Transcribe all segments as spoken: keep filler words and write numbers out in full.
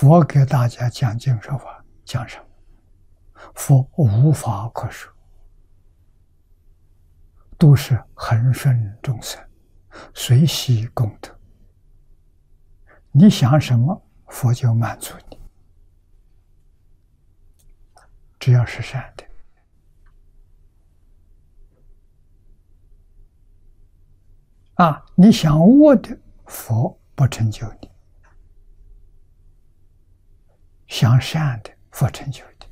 佛给大家讲经说法，讲什么？佛无法可说，都是恒顺众生，随喜功德。你想什么，佛就满足你，只要是善的。啊，你想恶的，佛不成就你；想善的，佛成就你。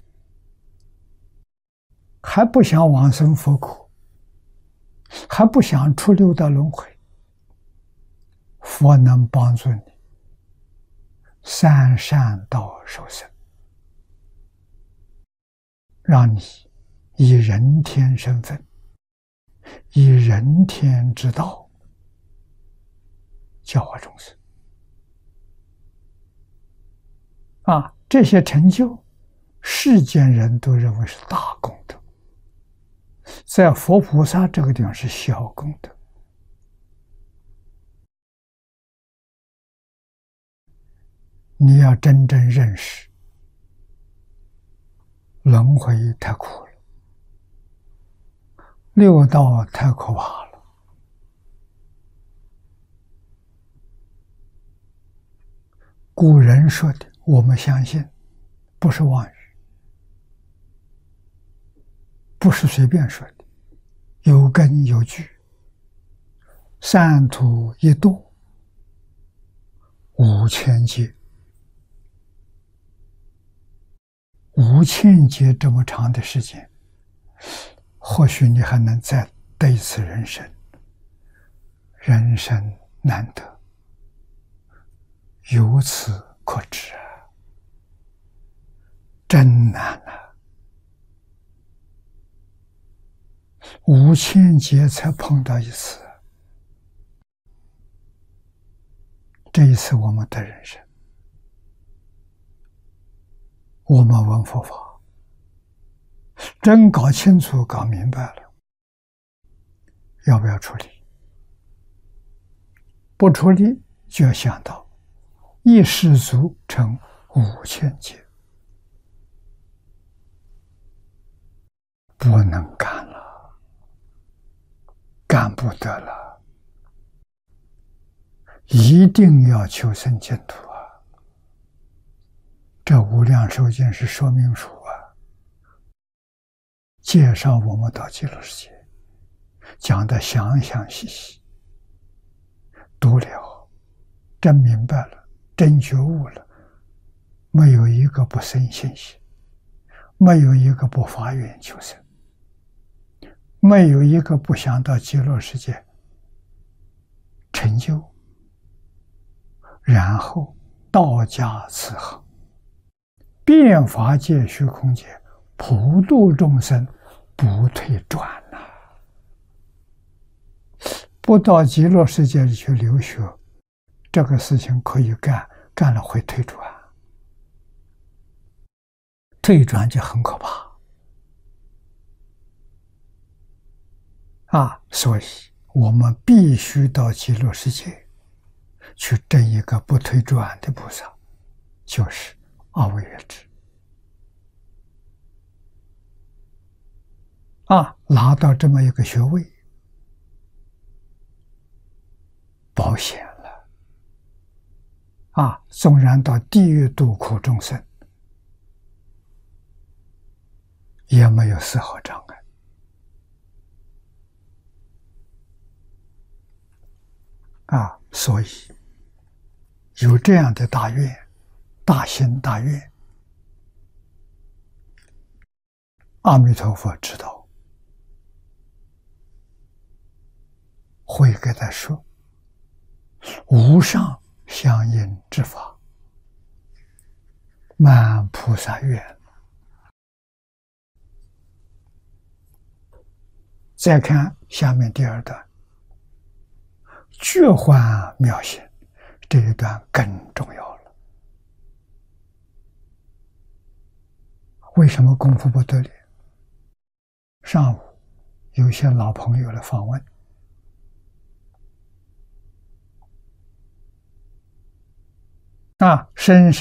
还不想往生佛苦，还不想出六道轮回，佛能帮助你三善道受生，让你以人天身份，以人天之道教化众生。啊，这些成就，世间人都认为是大功德，在佛菩萨这个地方是小功德。你要真正认识，轮回太苦了，六道太可怕了。古人说的，我们相信，不是妄语，不是随便说的，有根有据。三途一度，五千劫。五千劫这么长的时间，或许你还能再得一次人生，人生难得，由此可知啊，真难啊！五千劫才碰到一次，这一次我们得人生。我们闻佛法，真搞清楚、搞明白了，要不要处理？不处理，就要想到一世足成五千劫，不能干了，干不得了，一定要求生净土啊！这无量寿经是说明书啊，介绍我们到极乐世界，讲得详详细细，读了，真明白了，真觉悟了，没有一个不生信心，没有一个不发愿求生，没有一个不想到极乐世界成就，然后道家慈航，遍法界虚空界，普度众生，不退转呐、啊！不到极乐世界里去留学，这个事情可以干，干了会退转，退转就很可怕啊！所以我们必须到极乐世界去证一个不退转的菩萨，就是阿惟越致啊，拿到这么一个学位，保险了啊！纵然到地狱度苦众生，也没有丝毫障碍啊！所以有这样的大愿、大心、大愿，阿弥陀佛知道，会给他说无上相应之法，满菩萨愿。再看下面第二段，觉幻妙行，这一段更重要了。为什么功夫不得力？上午有些老朋友来访问，啊，深深